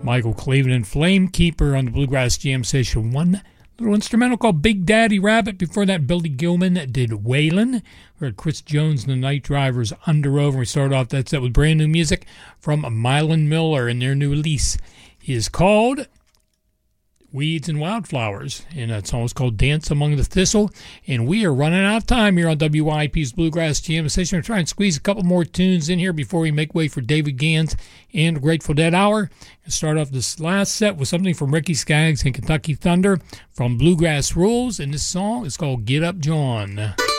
Michael Cleveland, Flamekeeper on the Bluegrass Jam Session. One little instrumental called Big Daddy Rabbit. Before that, Billy Gilman did Waylon. We heard Chris Jones and the Night Drivers, Under Over. We started off that set with brand new music from Mylan Miller, and their new release is called Weeds and Wildflowers, and that song is called Dance Among the Thistle. And we are running out of time here on WYP's Bluegrass Jam Session. We're trying to squeeze a couple more tunes in here before we make way for David Gans and Grateful Dead Hour. And start off this last set with something from Ricky Skaggs and Kentucky Thunder from Bluegrass Rules, and this song is called Get Up John.